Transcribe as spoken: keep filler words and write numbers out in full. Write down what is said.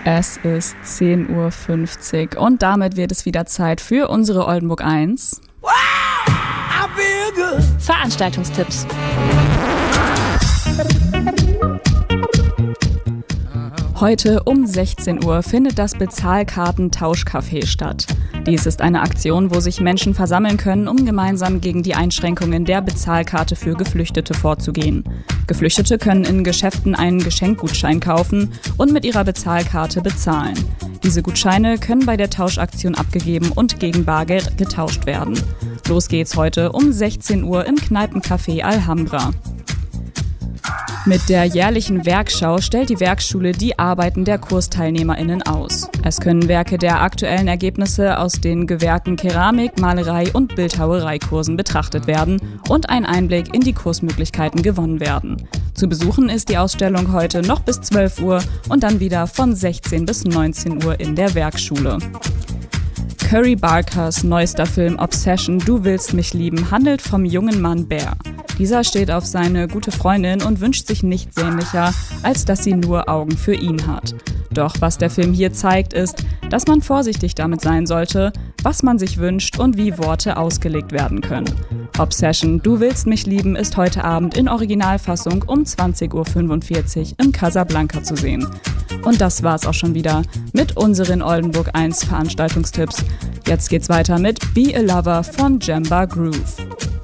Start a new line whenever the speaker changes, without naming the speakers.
Es ist zehn Uhr fünfzig und damit wird es wieder Zeit für unsere Oldenburg eins.
Wow, I feel good.
Veranstaltungstipps.
Heute um sechzehn Uhr findet das Bezahlkarten-Tauschcafé statt. Dies ist eine Aktion, wo sich Menschen versammeln können, um gemeinsam gegen die Einschränkungen der Bezahlkarte für Geflüchtete vorzugehen. Geflüchtete können in Geschäften einen Geschenkgutschein kaufen und mit ihrer Bezahlkarte bezahlen. Diese Gutscheine können bei der Tauschaktion abgegeben und gegen Bargeld getauscht werden. Los geht's heute um sechzehn Uhr im Kneipencafé Alhambra. Mit der jährlichen Werkschau stellt die Werkschule die Arbeiten der KursteilnehmerInnen aus. Es können Werke der aktuellen Ergebnisse aus den Gewerken Keramik, Malerei und Bildhauereikursen betrachtet werden und ein Einblick in die Kursmöglichkeiten gewonnen werden. Zu besuchen ist die Ausstellung heute noch bis zwölf Uhr und dann wieder von sechzehn bis neunzehn Uhr in der Werkschule. Curry Barkers neuester Film Obsession, Du willst mich lieben, handelt vom jungen Mann Bear. Dieser steht auf seine gute Freundin und wünscht sich nichts sehnlicher, als dass sie nur Augen für ihn hat. Doch was der Film hier zeigt, ist, dass man vorsichtig damit sein sollte, was man sich wünscht und wie Worte ausgelegt werden können. Obsession, Du willst mich lieben ist heute Abend in Originalfassung um zwanzig Uhr fünfundvierzig im Casablanca zu sehen. Und das war's auch schon wieder mit unseren Oldenburg eins Veranstaltungstipps. Jetzt geht's weiter mit Be a Lover von Jemba Groove.